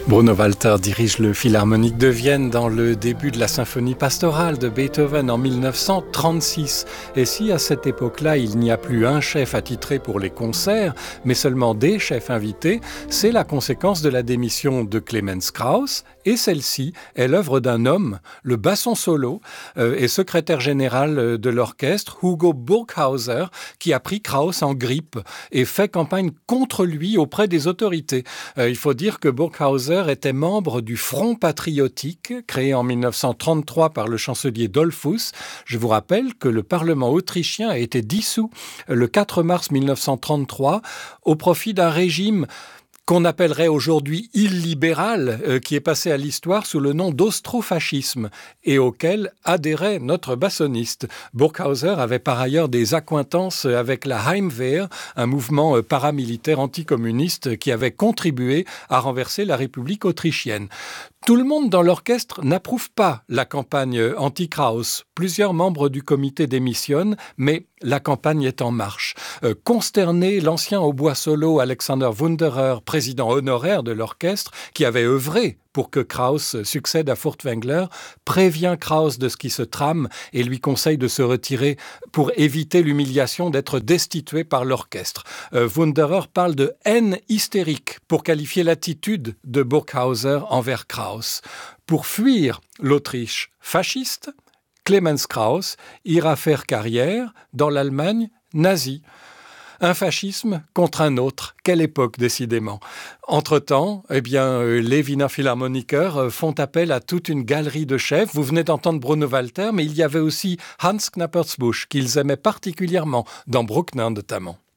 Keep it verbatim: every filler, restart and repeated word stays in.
Bruno Walter dirige le Philharmonique de Vienne dans le début de la symphonie pastorale de Beethoven en mille neuf cent trente-six. Et si à cette époque-là, il n'y a plus un chef attitré pour les concerts, mais seulement des chefs invités, c'est la conséquence de la démission de Clemens Krauss. Et celle-ci est l'œuvre d'un homme, le basson solo, euh, et secrétaire général de l'orchestre, Hugo Burghauser, qui a pris Krauss en grippe et fait campagne contre lui auprès des autorités. Euh, il faut dire que Burghauser était membre du Front patriotique, créé en mille neuf cent trente-trois par le chancelier Dollfuss. Je vous rappelle que le Parlement autrichien a été dissous le quatre mars mille neuf cent trente-trois au profit d'un régime qu'on appellerait aujourd'hui illibéral, euh, qui est passé à l'histoire sous le nom d'austrofascisme et auquel adhérait notre bassoniste. Burghauser avait par ailleurs des accointances avec la Heimwehr, un mouvement euh, paramilitaire anticommuniste qui avait contribué à renverser la République autrichienne. Tout le monde dans l'orchestre n'approuve pas la campagne anti-Krauss. Plusieurs membres du comité démissionnent, mais la campagne est en marche. Euh, consterné, l'ancien hautbois solo Alexander Wunderer, président honoraire de l'orchestre, qui avait œuvré pour que Krauss succède à Furtwängler, prévient Krauss de ce qui se trame et lui conseille de se retirer pour éviter l'humiliation d'être destitué par l'orchestre. Euh, Wunderer parle de haine hystérique pour qualifier l'attitude de Burghauser envers Krauss. Pour fuir l'Autriche fasciste, Clemens Krauss ira faire carrière dans l'Allemagne nazie. Un fascisme contre un autre. Quelle époque, décidément. Entre-temps, eh bien, les Wiener Philharmoniker font appel à toute une galerie de chefs. Vous venez d'entendre Bruno Walter, mais il y avait aussi Hans Knappertsbusch, qu'ils aimaient particulièrement, dans Bruckner notamment.